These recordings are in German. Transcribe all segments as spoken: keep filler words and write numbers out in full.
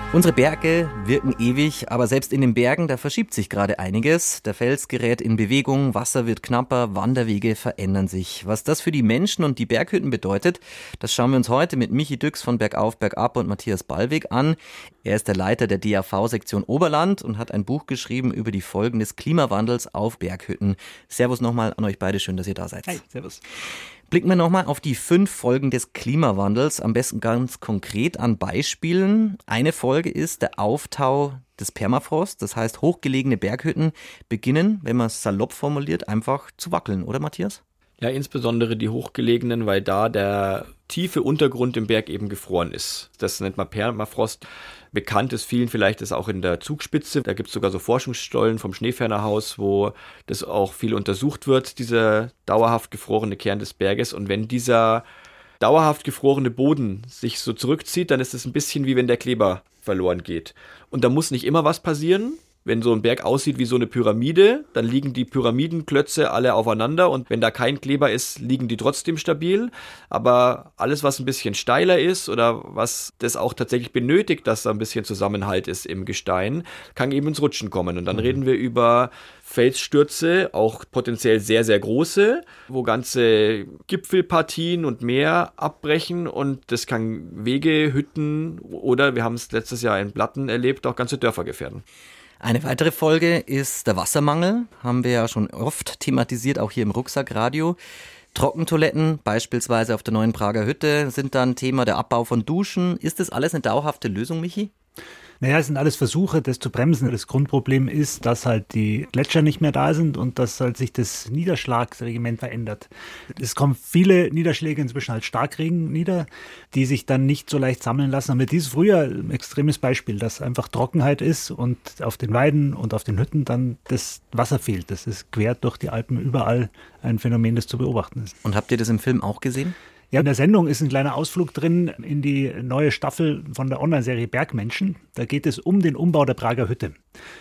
Unsere Berge wirken ewig, aber selbst in den Bergen, da verschiebt sich gerade einiges. Der Fels gerät in Bewegung, Wasser wird knapper, Wanderwege verändern sich. Was das für die Menschen und die Berghütten bedeutet, das schauen wir uns heute mit Michi Düx von Bergauf, Bergab und Matthias Ballweg an. Er ist der Leiter der D A V-Sektion Oberland und hat ein Buch geschrieben über die Folgen des Klimawandels auf Berghütten. Servus nochmal an euch beide, schön, dass ihr da seid. Hi, servus. Blicken wir nochmal auf die fünf Folgen des Klimawandels, am besten ganz konkret an Beispielen. Eine Folge ist der Auftau des Permafrost, das heißt hochgelegene Berghütten beginnen, wenn man es salopp formuliert, einfach zu wackeln, oder Matthias? Ja, insbesondere die hochgelegenen, weil da der tiefe Untergrund im Berg eben gefroren ist. Das nennt man Permafrost. Bekannt ist vielen vielleicht ist auch in der Zugspitze. Da gibt es sogar so Forschungsstollen vom Schneefernerhaus, wo das auch viel untersucht wird, dieser dauerhaft gefrorene Kern des Berges. Und wenn dieser dauerhaft gefrorene Boden sich so zurückzieht, dann ist es ein bisschen wie wenn der Kleber verloren geht. Und da muss nicht immer was passieren. Wenn so ein Berg aussieht wie so eine Pyramide, dann liegen die Pyramidenklötze alle aufeinander und wenn da kein Kleber ist, liegen die trotzdem stabil. Aber alles, was ein bisschen steiler ist oder was das auch tatsächlich benötigt, dass da ein bisschen Zusammenhalt ist im Gestein, kann eben ins Rutschen kommen. Und dann mhm. reden wir über Felsstürze, auch potenziell sehr, sehr große, wo ganze Gipfelpartien und Meer abbrechen und das kann Wege, Hütten oder, wir haben es letztes Jahr in Platten erlebt, auch ganze Dörfer gefährden. Eine weitere Folge ist der Wassermangel, haben wir ja schon oft thematisiert, auch hier im Rucksackradio. Trockentoiletten, beispielsweise auf der Neuen Prager Hütte, sind dann Thema, der Abbau von Duschen. Ist das alles eine dauerhafte Lösung, Michi? Naja, es sind alles Versuche, das zu bremsen. Das Grundproblem ist, dass halt die Gletscher nicht mehr da sind und dass halt sich das Niederschlagsregiment verändert. Es kommen viele Niederschläge, inzwischen halt Starkregen nieder, die sich dann nicht so leicht sammeln lassen. Aber dieses Frühjahr ein extremes Beispiel, dass einfach Trockenheit ist und auf den Weiden und auf den Hütten dann das Wasser fehlt. Das ist quer durch die Alpen überall ein Phänomen, das zu beobachten ist. Und habt ihr das im Film auch gesehen? Ja, in der Sendung ist ein kleiner Ausflug drin in die neue Staffel von der Online-Serie Bergmenschen. Da geht es um den Umbau der Prager Hütte.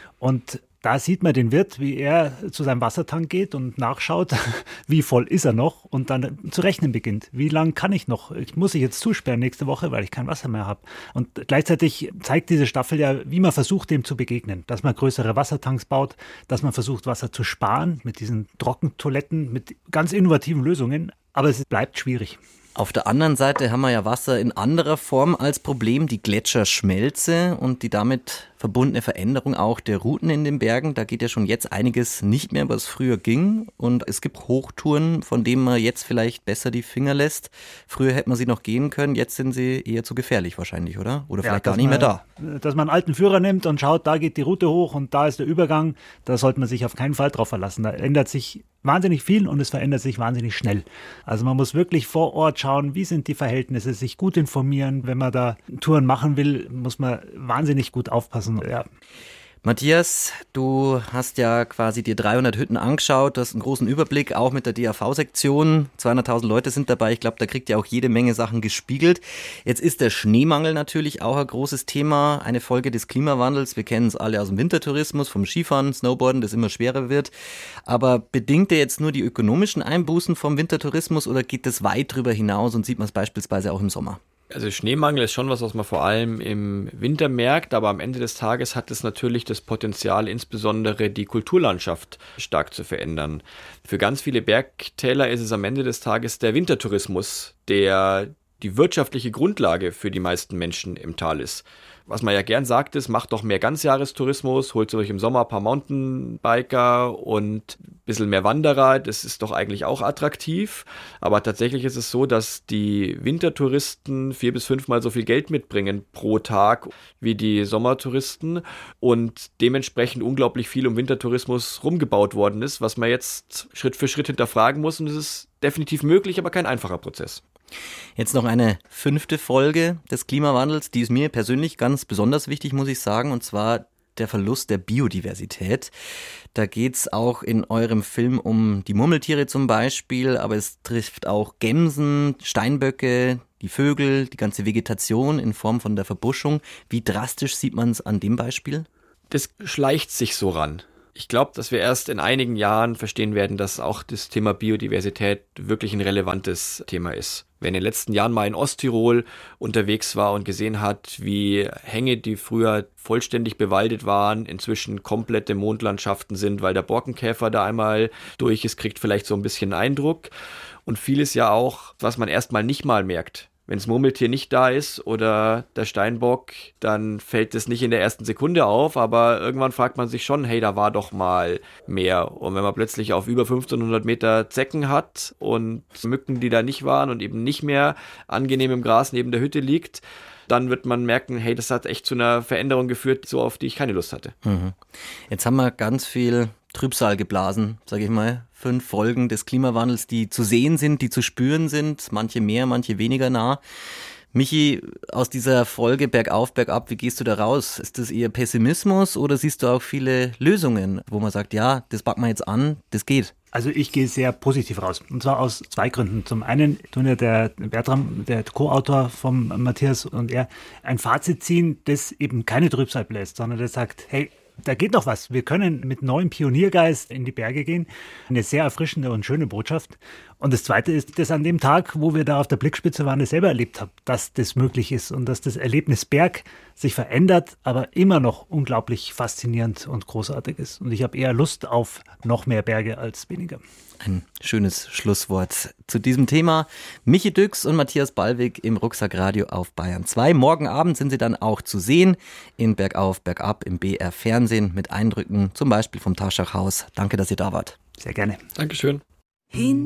Und da sieht man den Wirt, wie er zu seinem Wassertank geht und nachschaut, wie voll ist er noch und dann zu rechnen beginnt. Wie lange kann ich noch? Ich muss ich jetzt zusperren nächste Woche, weil ich kein Wasser mehr habe. Und gleichzeitig zeigt diese Staffel ja, wie man versucht, dem zu begegnen. Dass man größere Wassertanks baut, dass man versucht, Wasser zu sparen mit diesen Trockentoiletten, mit ganz innovativen Lösungen. Aber es bleibt schwierig. Auf der anderen Seite haben wir ja Wasser in anderer Form als Problem, die Gletscherschmelze und die damit verbundene Veränderung auch der Routen in den Bergen. Da geht ja schon jetzt einiges nicht mehr, was früher ging. Und es gibt Hochtouren, von denen man jetzt vielleicht besser die Finger lässt. Früher hätte man sie noch gehen können, jetzt sind sie eher zu gefährlich wahrscheinlich, oder? Oder vielleicht ja, gar nicht man, mehr da. Dass man einen alten Führer nimmt und schaut, da geht die Route hoch und da ist der Übergang. Da sollte man sich auf keinen Fall drauf verlassen. Da ändert sich wahnsinnig viel und es verändert sich wahnsinnig schnell. Also man muss wirklich vor Ort schauen, wie sind die Verhältnisse, sich gut informieren. Wenn man da Touren machen will, muss man wahnsinnig gut aufpassen. Ja. Matthias, du hast ja quasi dir dreihundert Hütten angeschaut, du hast einen großen Überblick, auch mit der D A V-Sektion. zweihunderttausend Leute sind dabei, ich glaube, da kriegt ihr auch jede Menge Sachen gespiegelt. Jetzt ist der Schneemangel natürlich auch ein großes Thema, eine Folge des Klimawandels. Wir kennen es alle aus dem Wintertourismus, vom Skifahren, Snowboarden, das immer schwerer wird. Aber bedingt er jetzt nur die ökonomischen Einbußen vom Wintertourismus oder geht das weit drüber hinaus und sieht man es beispielsweise auch im Sommer? Also Schneemangel ist schon was, was man vor allem im Winter merkt, aber am Ende des Tages hat es natürlich das Potenzial, insbesondere die Kulturlandschaft stark zu verändern. Für ganz viele Bergtäler ist es am Ende des Tages der Wintertourismus, der die wirtschaftliche Grundlage für die meisten Menschen im Tal ist. Was man ja gern sagt, ist, macht doch mehr Ganzjahrestourismus, holt euch im Sommer ein paar Mountainbiker und ein bisschen mehr Wanderer, das ist doch eigentlich auch attraktiv. Aber tatsächlich ist es so, dass die Wintertouristen vier bis fünfmal so viel Geld mitbringen pro Tag wie die Sommertouristen und dementsprechend unglaublich viel um Wintertourismus rumgebaut worden ist, was man jetzt Schritt für Schritt hinterfragen muss und es ist definitiv möglich, aber kein einfacher Prozess. Jetzt noch eine fünfte Folge des Klimawandels, die ist mir persönlich ganz besonders wichtig, muss ich sagen, und zwar der Verlust der Biodiversität. Da geht's auch in eurem Film um die Murmeltiere zum Beispiel, aber es trifft auch Gämsen, Steinböcke, die Vögel, die ganze Vegetation in Form von der Verbuschung. Wie drastisch sieht man es an dem Beispiel? Das schleicht sich so ran. Ich glaube, dass wir erst in einigen Jahren verstehen werden, dass auch das Thema Biodiversität wirklich ein relevantes Thema ist. Wer in den letzten Jahren mal in Osttirol unterwegs war und gesehen hat, wie Hänge, die früher vollständig bewaldet waren, inzwischen komplette Mondlandschaften sind, weil der Borkenkäfer da einmal durch ist, kriegt vielleicht so ein bisschen Eindruck. Und vieles ja auch, was man erstmal nicht mal merkt. Wenn das Murmeltier nicht da ist oder der Steinbock, dann fällt es nicht in der ersten Sekunde auf, aber irgendwann fragt man sich schon, hey, da war doch mal mehr. Und wenn man plötzlich auf über fünfzehnhundert Meter Zecken hat und Mücken, die da nicht waren und eben nicht mehr angenehm im Gras neben der Hütte liegt, dann wird man merken, hey, das hat echt zu einer Veränderung geführt, so auf die ich keine Lust hatte. Mhm. Jetzt haben wir ganz viel Trübsal geblasen, sage ich mal. Fünf Folgen des Klimawandels, die zu sehen sind, die zu spüren sind, manche mehr, manche weniger nah. Michi, aus dieser Folge Bergauf, Bergab, wie gehst du da raus? Ist das eher Pessimismus oder siehst du auch viele Lösungen, wo man sagt, ja, das packen wir jetzt an, das geht? Also ich gehe sehr positiv raus. Und zwar aus zwei Gründen. Zum einen tun ja der Bertram, der Co-Autor vom Matthias und er, ein Fazit ziehen, das eben keine Trübsal bläst, sondern der sagt, hey, da geht noch was. Wir können mit neuem Pioniergeist in die Berge gehen. Eine sehr erfrischende und schöne Botschaft. Und das Zweite ist, dass an dem Tag, wo wir da auf der Blickspitze waren, ich selber erlebt habe, dass das möglich ist und dass das Erlebnis Berg sich verändert, aber immer noch unglaublich faszinierend und großartig ist. Und ich habe eher Lust auf noch mehr Berge als weniger. Ein schönes Schlusswort zu diesem Thema. Michi Düx und Matthias Ballwig im Rucksackradio auf Bayern zwei. Morgen Abend sind sie dann auch zu sehen in Bergauf, Bergab im B R Fernsehen mit Eindrücken, zum Beispiel vom Taschachhaus. Danke, dass ihr da wart. Sehr gerne. Dankeschön. Hin